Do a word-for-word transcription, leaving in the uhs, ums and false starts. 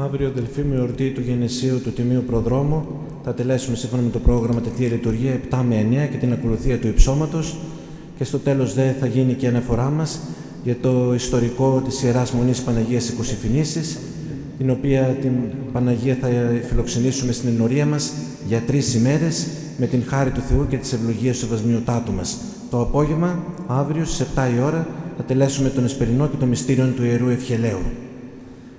Αύριο, αδελφοί μου, η εορτή του Γενεσίου του Τιμίου Προδρόμου θα τελέσουμε σύμφωνα με το πρόγραμμα τη Θεία Λειτουργία επτά με εννέα και την ακολουθία του υψώματος. Και στο τέλος δε θα γίνει και η αναφορά μας για το ιστορικό της Ιεράς Μονής Παναγίας Οικοσυφηνήσης, την οποία την Παναγία θα φιλοξενήσουμε στην ενορία μας για τρεις ημέρες με την χάρη του Θεού και τις ευλογίες του Σεβασμιωτάτου μας. Το απόγευμα, αύριο στις επτά η ώρα, θα τελέσουμε τον εσπερινό και το μυστήριο του Ιερού Ευχελαίου.